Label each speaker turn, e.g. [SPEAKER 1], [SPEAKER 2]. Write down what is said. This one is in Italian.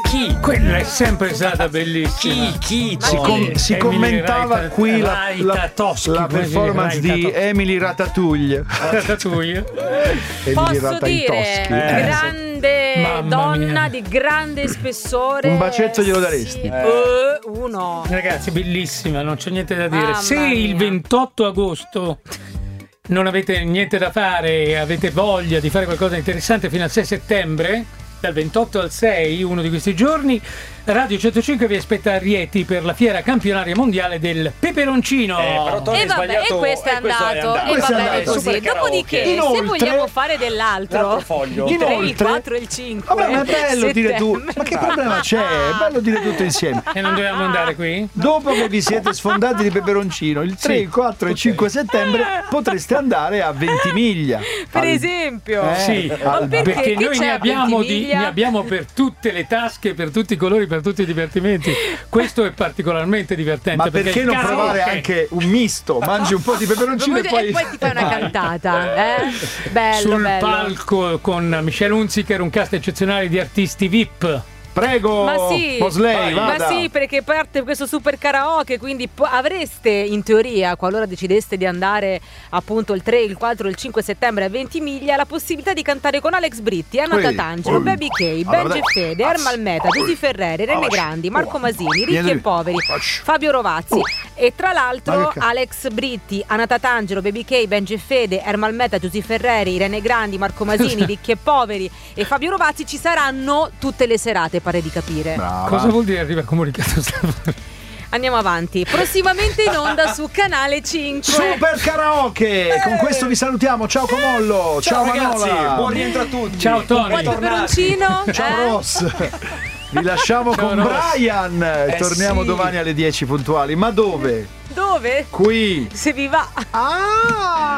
[SPEAKER 1] Chi?
[SPEAKER 2] Quella è sempre stata bellissima.
[SPEAKER 1] Chi?
[SPEAKER 3] Si commentava qui la
[SPEAKER 2] Toschi,
[SPEAKER 3] performance di Emily Ratatouille.
[SPEAKER 2] Ratatouille.
[SPEAKER 4] Posso dire, grande
[SPEAKER 2] Mamma
[SPEAKER 4] donna
[SPEAKER 2] mia.
[SPEAKER 4] di grande spessore.
[SPEAKER 3] Un bacetto glielo daresti?
[SPEAKER 4] Sì. Uno.
[SPEAKER 2] Ragazzi, bellissima, non c'è niente da dire.
[SPEAKER 4] Mamma
[SPEAKER 2] Se il
[SPEAKER 4] mia.
[SPEAKER 2] 28 agosto non avete niente da fare e avete voglia di fare qualcosa di interessante fino al 6 settembre, dal 28 al 6, uno di questi giorni, Radio 105 vi aspetta a Rieti per la fiera campionaria mondiale del peperoncino.
[SPEAKER 1] Però Tony
[SPEAKER 4] E
[SPEAKER 1] hai
[SPEAKER 4] vabbè,
[SPEAKER 1] sbagliato.
[SPEAKER 4] e questo è andato. E
[SPEAKER 3] Questo è
[SPEAKER 4] va bene
[SPEAKER 3] andato.
[SPEAKER 4] così.
[SPEAKER 1] Super
[SPEAKER 4] Dopodiché,
[SPEAKER 1] karaoke.
[SPEAKER 4] se
[SPEAKER 3] Inoltre-
[SPEAKER 4] vogliamo fare dell'altro,
[SPEAKER 1] L'altro foglio.
[SPEAKER 4] il 3, il
[SPEAKER 3] Inoltre-
[SPEAKER 4] 4 e il 5.
[SPEAKER 3] Vabbè, ma è bello dire tu.
[SPEAKER 4] settembre.
[SPEAKER 3] Ma che problema c'è? È bello dire tutto insieme.
[SPEAKER 2] E non dobbiamo andare qui?
[SPEAKER 3] Dopo che vi siete sfondati di peperoncino, il 3, il 4 e il 5 settembre potreste andare a Ventimiglia.
[SPEAKER 4] Per esempio.
[SPEAKER 2] Sì,
[SPEAKER 3] Ma
[SPEAKER 4] perché?
[SPEAKER 2] perché
[SPEAKER 4] Che
[SPEAKER 2] noi
[SPEAKER 4] c'è
[SPEAKER 2] ne
[SPEAKER 4] a
[SPEAKER 2] abbiamo,
[SPEAKER 4] Ventimiglia?
[SPEAKER 2] ne abbiamo per tutte le tasche, per tutti i colori, per tutti i divertimenti. Questo è particolarmente divertente.
[SPEAKER 3] Ma perché
[SPEAKER 2] il
[SPEAKER 3] non
[SPEAKER 2] karaoke-
[SPEAKER 3] provare anche un misto? Mangi un po' di peperoncino e poi
[SPEAKER 4] ti fai una cantata. Bello,
[SPEAKER 2] sul
[SPEAKER 4] bello.
[SPEAKER 2] palco con Michelle Hunziker, un cast eccezionale di artisti VIP.
[SPEAKER 3] Prego,
[SPEAKER 4] Ma sì,
[SPEAKER 3] Mosley,
[SPEAKER 4] ma
[SPEAKER 3] vada.
[SPEAKER 4] sì, perché parte questo super karaoke, quindi avreste in teoria, qualora decideste di andare appunto il 3, il 4 e il 5 settembre a Ventimiglia, la possibilità di cantare con Alex Britti, Anna
[SPEAKER 3] Ui,
[SPEAKER 4] Tatangelo,
[SPEAKER 3] ui.
[SPEAKER 4] Baby K,
[SPEAKER 3] Allora,
[SPEAKER 4] Benji
[SPEAKER 3] dai.
[SPEAKER 4] Fede, Ermal Meta, Giusy Ferreri, Rene Grandi, Marco Masini, Ricchi e Poveri, Fabio Rovazzi e tra l'altro Alex Britti, Anna Tatangelo, Baby K, Benji Fede, Ermal Meta, Giusy Ferreri, Rene Grandi, Marco Masini, Ricchi e Poveri e Fabio Rovazzi ci saranno tutte le serate, pare di capire.
[SPEAKER 3] Brava.
[SPEAKER 2] Cosa vuol dire arriva comunicato stamane?
[SPEAKER 4] Andiamo avanti. Prossimamente in onda su Canale 5.
[SPEAKER 3] Super karaoke! Con questo vi salutiamo. Ciao Comollo, ciao,
[SPEAKER 1] ragazzi,
[SPEAKER 3] Manola.
[SPEAKER 1] buon rientro a tutti.
[SPEAKER 2] Ciao Tony.
[SPEAKER 4] Poi peperoncino.
[SPEAKER 3] Ciao Ross. Vi lasciamo
[SPEAKER 2] Ciao,
[SPEAKER 3] con
[SPEAKER 2] Ross.
[SPEAKER 3] Brian. Torniamo
[SPEAKER 1] sì.
[SPEAKER 3] domani alle 10 puntuali. Ma dove?
[SPEAKER 4] Dove?
[SPEAKER 3] Qui.
[SPEAKER 4] Se vi va.
[SPEAKER 3] Ah!